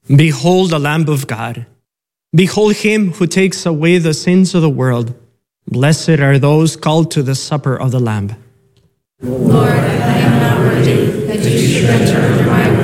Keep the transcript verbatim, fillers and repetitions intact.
Behold the Lamb of God. Behold him who takes away the sins of the world. Blessed are those called to the supper of the Lamb. Lord, I am not worthy that you should enter under my